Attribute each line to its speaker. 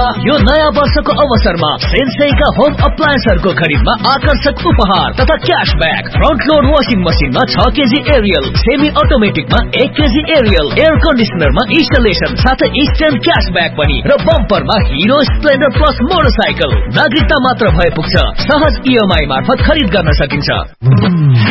Speaker 1: यो नयाँ वर्षको अवसरमा सेन्सेईका होम अप्लायन्सहरूको खरिदमा आकर्षक उपहार तथा क्याशब्याक। फ्रन्ट लोड वाशिङ मसिनमा 6 KG Ariel, semi अटोमेटिकमा 1 KG Ariel, air कन्डिसनरमा installation साथै इन्स्टेन्ट क्याशब्याक पनि र बम्परमा हिरो स्प्लेन्डर प्लस मोटरसाइकल। नागरिकता मात्र भए पुग्छ, सहज EMI मार्फत खरिद गर्न सकिन्छ।